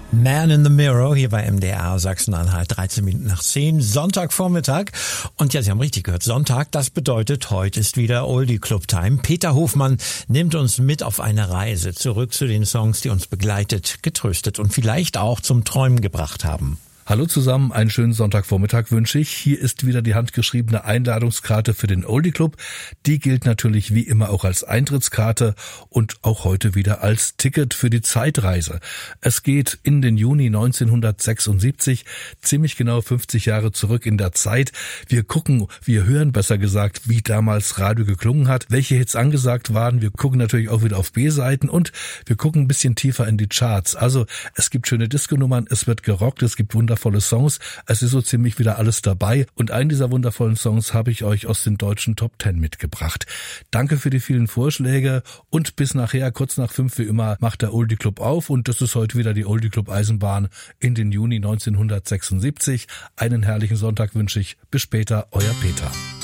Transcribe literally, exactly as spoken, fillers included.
Man in the Mirror hier bei M D R Sachsen-Anhalt, dreizehn Minuten nach zehn, Sonntagvormittag. Und ja, Sie haben richtig gehört, Sonntag, das bedeutet, heute ist wieder Oldie Club Time. Peter Hofmann nimmt uns mit auf eine Reise zurück zu den Songs, die uns begleitet, getröstet und vielleicht auch zum Träumen gebracht haben. Hallo zusammen, einen schönen Sonntagvormittag wünsche ich. Hier ist wieder die handgeschriebene Einladungskarte für den Oldie Club. Die gilt natürlich wie immer auch als Eintrittskarte und auch heute wieder als Ticket für die Zeitreise. Es geht in den Juni neunzehnhundertsechsundsiebzig, ziemlich genau fünfzig Jahre zurück in der Zeit. Wir gucken, wir hören besser gesagt, wie damals Radio geklungen hat, welche Hits angesagt waren. Wir gucken natürlich auch wieder auf B-Seiten und wir gucken ein bisschen tiefer in die Charts. Also es gibt schöne Disco-Nummern, es wird gerockt, es gibt wundervolle Songs. Es ist so ziemlich wieder alles dabei. Und einen dieser wundervollen Songs habe ich euch aus den deutschen Top Ten mitgebracht. Danke für die vielen Vorschläge und bis nachher, kurz nach fünf wie immer, macht der Oldie Club auf und das ist heute wieder die Oldie Club Eisenbahn in den Juni neunzehnhundertsechsundsiebzig. Einen herrlichen Sonntag wünsche ich. Bis später, euer Peter.